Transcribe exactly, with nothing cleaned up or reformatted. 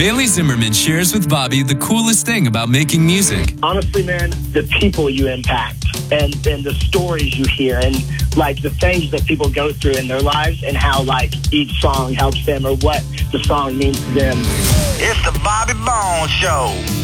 Bailey Zimmerman shares with Bobby the coolest thing about making music. Honestly, man, the people you impact and, and the stories you hear and, like, the things that people go through in their lives and how, like, each song helps them or what the song means to them. It's the Bobby Bones Show.